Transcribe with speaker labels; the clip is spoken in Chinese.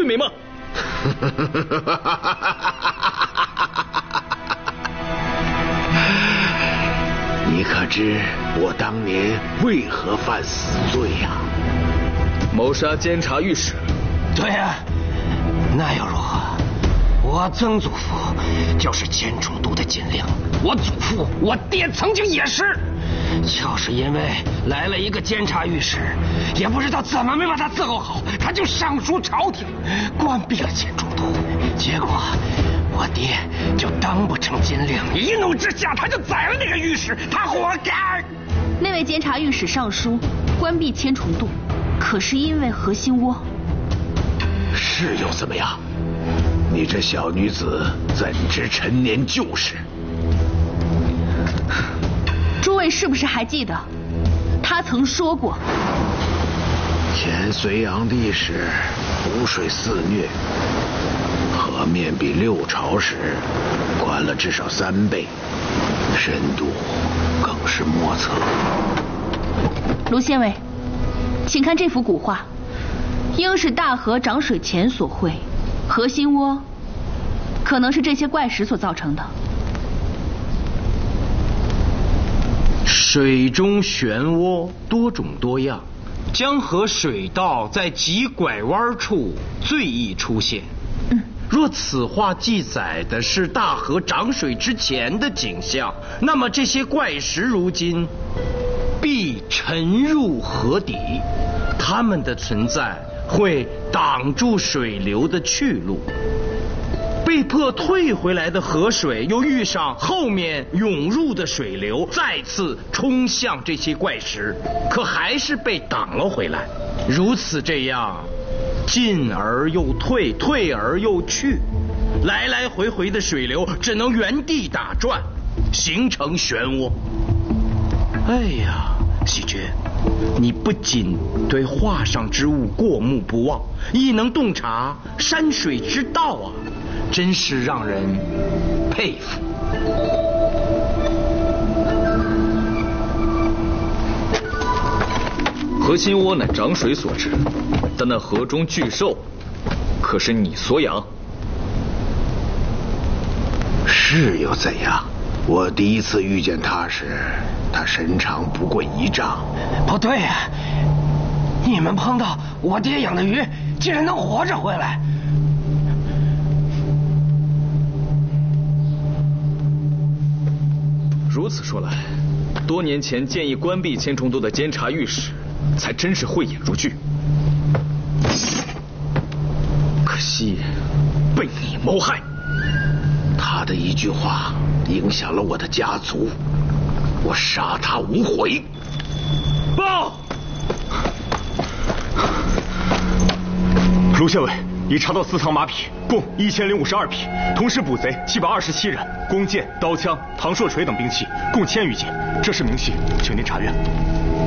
Speaker 1: 美吗？
Speaker 2: 你可知我当年为何犯死罪呀？
Speaker 1: 谋杀监察御史。
Speaker 3: 对呀，那又如何？我曾祖父就是监中都的禁令，我祖父我爹曾经也是，就是因为来了一个监察御史，也不知道怎么没把他伺候好，他就上书朝廷，关闭了监中都，结果我爹就当不成禁令，一怒之下他就宰了那个御史，他活该。
Speaker 4: 那位监察御史上书关闭千重渡，可是因为何心窝？
Speaker 2: 是又怎么样？你这小女子怎知陈年旧事？
Speaker 4: 诸位是不是还记得，他曾说过，
Speaker 2: 前隋炀帝时湖水肆虐，河面比六朝时宽了至少3倍，深度更是莫测。
Speaker 4: 卢县尉，请看这幅古画，应是大河涨水前所绘，河心窝可能是这些怪石所造成的。
Speaker 3: 水中漩涡多种多样，江河水道在急拐弯处最易出现。若此画记载的是大河涨水之前的景象，那么这些怪石如今必沉入河底，它们的存在会挡住水流的去路。被迫退回来的河水又遇上后面涌入的水流，再次冲向这些怪石，可还是被挡了回来。如此这样，进而又退，退而又去，来来回回的水流只能原地打转，形成漩涡。哎呀，喜鹊，你不仅对画上之物过目不忘，亦能洞察山水之道啊，真是让人佩服。
Speaker 1: 河心窝乃涨水所致，但那河中巨兽可是你所养？
Speaker 2: 是又怎样？我第一次遇见他时，他身长不过1丈。
Speaker 3: 不对呀，你们碰到我爹养的鱼，竟然能活着回来。
Speaker 1: 如此说来，多年前建议关闭千重渡的监察御史，才真是慧眼如炬。可惜被你谋害。
Speaker 2: 他的一句话影响了我的家族，我杀他无悔。
Speaker 1: 报！
Speaker 5: 卢县尉已查到私藏马匹共1052匹，同时捕贼727人，弓箭、刀枪、唐槊锤等兵器共1000余件，这是明细，请您查阅。